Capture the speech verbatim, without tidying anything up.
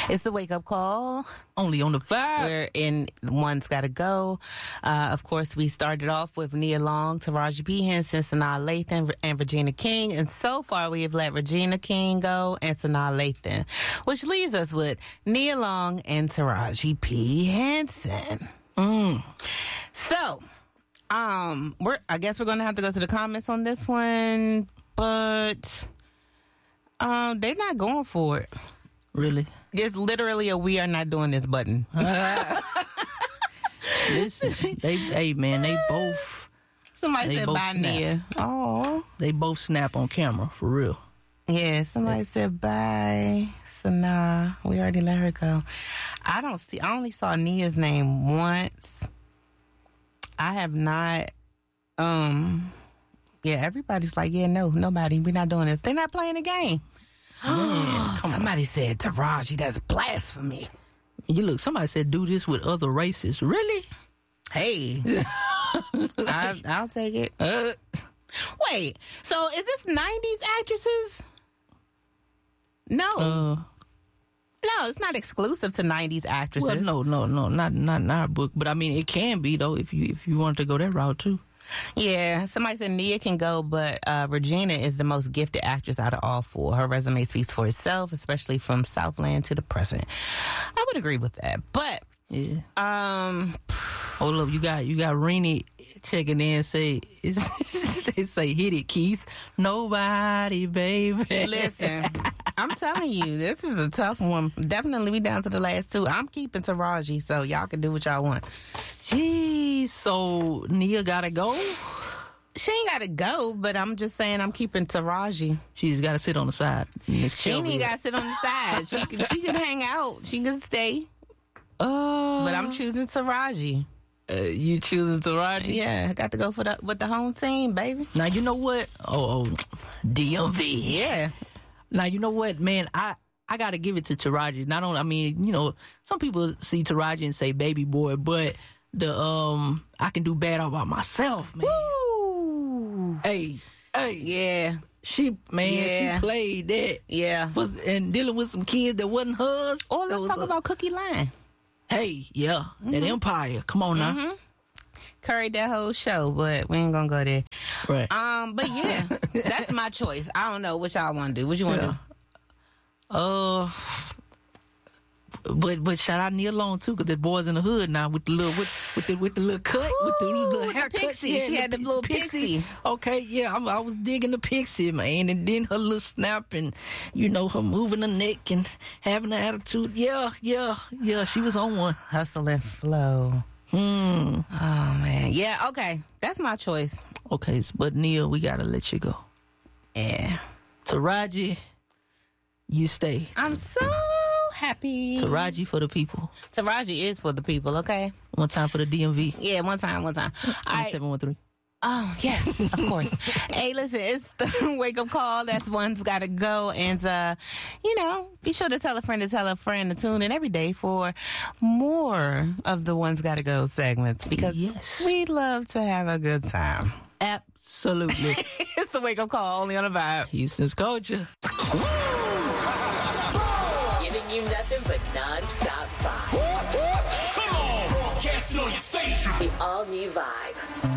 It's a wake-up call. Only on the five. We're in One's Gotta Go. Uh, of course, we started off with Nia Long, Taraji P. Henson, Sanaa Lathan, and Regina King. And so far, we have let Regina King go and Sanaa Lathan, which leaves us with Nia Long and Taraji P. Henson. Mm. So, um, we're, I guess we're going to have to go to the comments on this one, but um, they're not going for it. Really? It's literally a "we are not doing this" button. Uh, listen, they, hey man, they both. Somebody they said both bye, snap. Nia. Oh, They both snap on camera for real. yeah. Somebody said bye, Sanaa. We already let her go. I don't see. I only saw Nia's name once. I have not. Um. Yeah, everybody's like, yeah, no, nobody. We're not doing this. They're not playing the game. Man, come Somebody said Taraji. That's blasphemy. on. You look. Somebody said do this with other races. Really? Hey, I, I'll take it. Uh, Wait, so is this nineties actresses? No. uh, No, it's not exclusive to nineties actresses. well, no, no, no, not not in our book. But I mean, it can be though if you if you wanted to go that route too. Yeah, somebody said Nia can go, but uh, Regina is the most gifted actress out of all four. Her resume speaks for itself, especially from Southland to the present. I would agree with that. But, Yeah. um, Hold up, you got you got Renee checking in. Say it's, they say hit it, Keith. Nobody, baby. listen, I'm telling you, this is a tough one. Definitely we down to the last two. I'm keeping Taraji, so y'all can do what y'all want. Jeez, so Nia gotta go. She ain't got to go, but I'm just saying I'm keeping Taraji. She's got to sit on the side. Miss She Kelby. ain't got to sit on the side. She can, she can hang out. She can stay. Uh, But I'm choosing Taraji. uh, you choosing Taraji? Yeah, I got to go for the with the home team, baby. Now you know what? Oh, oh, D M V. Yeah. Now you know what, man. I I got to give it to Taraji. Not only, I mean, you know, some people see Taraji and say baby boy, but the um, I can do bad all by myself, man. Woo! Hey, hey, Yeah. she man, Yeah. she played that. Yeah. Was, and dealing with some kids that wasn't hers. Or That let's was talk a- about Cookie Line. Hey, yeah, that empire. Come on now. Mm-hmm. Curried that whole show, but we ain't gonna go there. Right. Um, but yeah, that's my choice. I don't know what y'all want to do. What you want to Yeah. Uh, but but shout out Nia Long too, cause the boys in the hood now with the little with with the with the little cut with the Ooh, little with the haircut. pixie. She had the little pixie. Okay, yeah, I, I was digging the pixie, man, and then her little snap and you know her moving her neck and having the attitude. Yeah, yeah, yeah. She was on one. do? Hustle and flow. Hmm. Oh man, yeah. Okay, that's my choice. Okay, but Nia, we gotta let you go. Yeah, Taraji, you stay. I'm so happy. Taraji for the people. Taraji is for the people. Okay. One time for the D M V. Yeah, one time, one time. All right. seven one three. Oh, yes, of course. Hey, listen, it's the wake-up call. That's One's Gotta Go. And, uh, you know, be sure to tell a friend to tell a friend to tune in every day for more of the One's Gotta Go segments because Yes. we love to have a good time. Absolutely. It's the wake-up call, only on the Vibe. Houston's culture. Giving you nothing but non-stop vibes. Come on, broadcasting on your station. The all-new Vibe.